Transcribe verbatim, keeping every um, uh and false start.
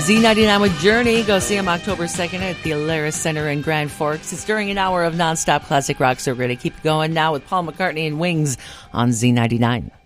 Z ninety-nine with Journey. Go see them October second at the Alaris Center in Grand Forks. It's during an hour of nonstop classic rock, so we're going to keep going now with Paul McCartney and Wings on Z ninety-nine.